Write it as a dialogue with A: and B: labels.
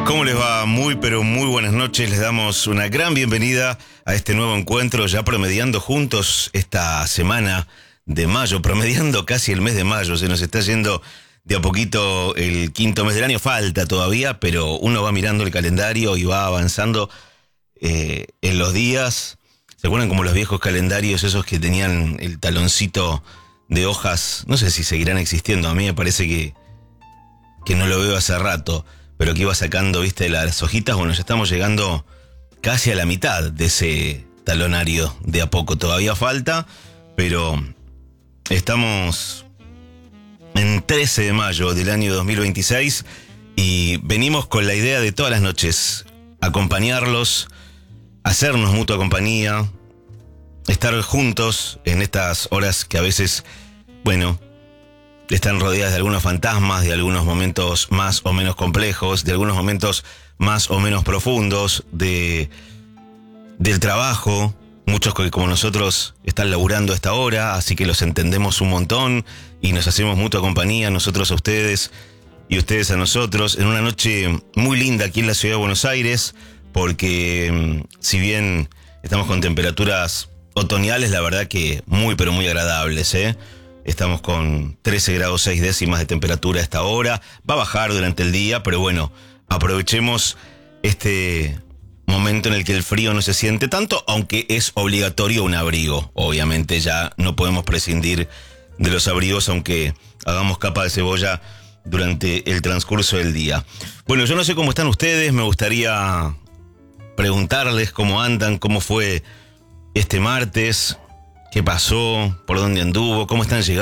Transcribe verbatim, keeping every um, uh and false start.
A: ¿Cómo les va? Muy, pero muy buenas noches. Les damos una gran bienvenida a este nuevo encuentro, ya promediando juntos esta semana de mayo, promediando casi el mes de mayo. Se nos está yendo de a poquito el quinto mes del año. Falta todavía, pero uno va mirando el calendario y va avanzando eh, en los días. ¿Se acuerdan como los viejos calendarios, esos que tenían el taloncito de hojas? No sé si seguirán existiendo. A mí me parece que, que no lo veo hace rato, pero que iba sacando, viste, las hojitas. Bueno, ya estamos llegando casi a la mitad de ese talonario de a poco. Todavía falta, pero estamos en trece de mayo del año dos mil veintiséis y venimos con la idea de todas las noches acompañarlos, hacernos mutua compañía, estar juntos en estas horas que a veces, bueno, están rodeadas de algunos fantasmas, de algunos momentos más o menos complejos, de algunos momentos más o menos profundos, de del trabajo. Muchos que como nosotros están laburando a esta hora, así que los entendemos un montón y nos hacemos mutua compañía, nosotros a ustedes y ustedes a nosotros, en una noche muy linda aquí en la ciudad de Buenos Aires, porque si bien estamos con temperaturas otoñales, la verdad que muy pero muy agradables, ¿eh? Estamos con trece grados seis décimas de temperatura a esta hora. Va a bajar durante el día, pero bueno, aprovechemos este momento en el que el frío no se siente tanto, aunque es obligatorio un abrigo. Obviamente ya no podemos prescindir de los abrigos, aunque hagamos capa de cebolla durante el transcurso del día. Bueno, yo no sé cómo están ustedes, me gustaría preguntarles cómo andan, cómo fue este martes, qué pasó, por dónde anduvo, cómo están llegando.